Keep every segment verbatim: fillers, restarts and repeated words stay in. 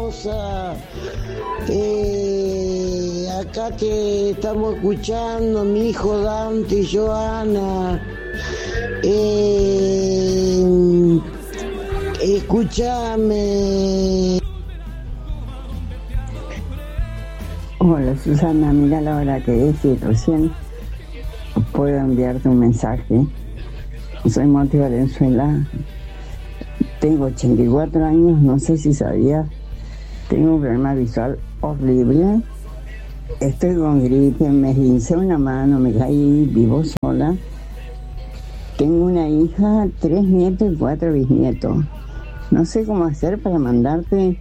Mendoza. Eh, acá te estamos escuchando, mi hijo Dante y Joana. Eh, escúchame. Hola Susana, mira la hora que es y recién puedo enviarte un mensaje. Soy Moti Valenzuela, tengo ochenta y cuatro años, no sé si sabías, tengo un problema visual horrible, estoy con gripe, me esguincé una mano, me caí, vivo sola, tengo una hija, tres nietos y cuatro bisnietos. No sé cómo hacer para mandarte,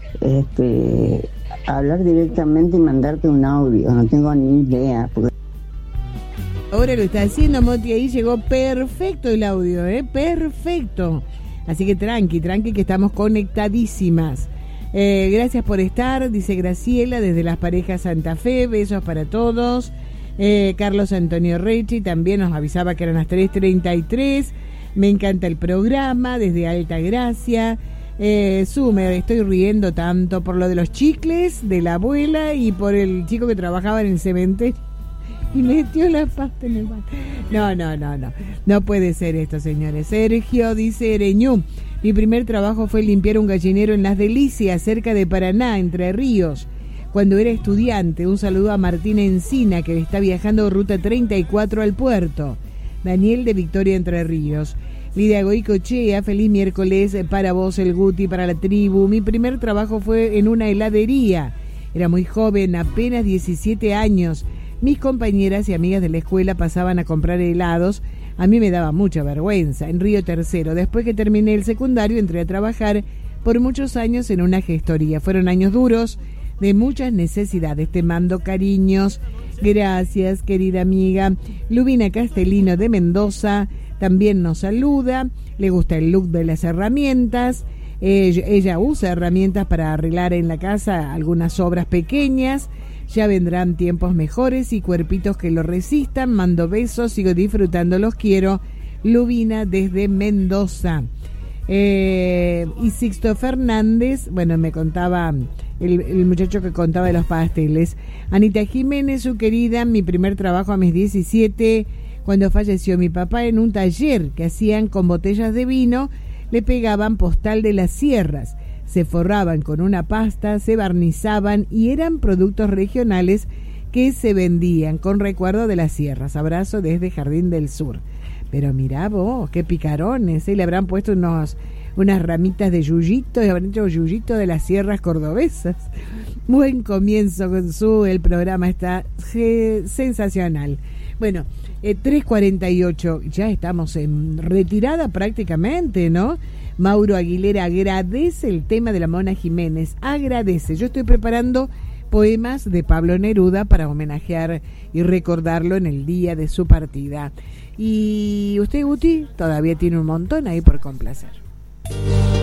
este, hablar directamente y mandarte un audio, no tengo ni idea. Porque... Ahora lo está haciendo, Moti, ahí llegó perfecto el audio, ¿eh? Perfecto. Así que tranqui, tranqui, que estamos conectadísimas. Eh, gracias por estar, dice Graciela, desde Las Parejas Santa Fe, besos para todos. Eh, Carlos Antonio Rechi también nos avisaba que eran las tres treinta y tres. Me encanta el programa, desde Altagracia. Eh, su, me estoy riendo tanto por lo de los chicles de la abuela y por el chico que trabajaba en el cementerio y metió la pasta en el bar. No, no, no, no. No puede ser esto, señores. Sergio dice Ereñú. Mi primer trabajo fue limpiar un gallinero en Las Delicias, cerca de Paraná, Entre Ríos, cuando era estudiante. Un saludo a Martín Encina, que está viajando ruta treinta y cuatro al puerto. Daniel de Victoria, Entre Ríos. Lidia Goicochea, feliz miércoles para vos, el Guti, para la tribu. Mi primer trabajo fue en una heladería. Era muy joven, apenas diecisiete años. Mis compañeras y amigas de la escuela pasaban a comprar helados. A mí me daba mucha vergüenza. En Río Tercero, después que terminé el secundario, entré a trabajar por muchos años en una gestoría. Fueron años duros, de muchas necesidades. Te mando cariños. Gracias, querida amiga. Lubina Castellino de Mendoza también nos saluda. Le gusta el look de las herramientas. Ella, ella usa herramientas para arreglar en la casa algunas obras pequeñas. Ya vendrán tiempos mejores y cuerpitos que lo resistan. Mando besos, sigo disfrutando, los quiero. Lubina desde Mendoza. Eh, y Sixto Fernández, bueno, me contaba el, el muchacho que contaba de los pasteles. Anita Jiménez, su querida, mi primer trabajo a mis diecisiete, cuando falleció mi papá, en un taller que hacían con botellas de vino, le pegaban postal de las sierras. Se forraban con una pasta, se barnizaban y eran productos regionales que se vendían con recuerdo de las sierras. Abrazo desde Jardín del Sur. Pero mirá vos, qué picarones, ¿eh? Le habrán puesto unos, unas ramitas de yuyito, y habrán hecho yuyito de las sierras cordobesas. Buen comienzo con su, el programa está eh, sensacional. Bueno, eh, tres cuarenta y ocho, ya estamos en retirada prácticamente, ¿no? Mauro Aguilera agradece el tema de la Mona Jiménez, agradece. Yo estoy preparando poemas de Pablo Neruda para homenajear y recordarlo en el día de su partida. Y usted, Guti, todavía tiene un montón ahí por complacer.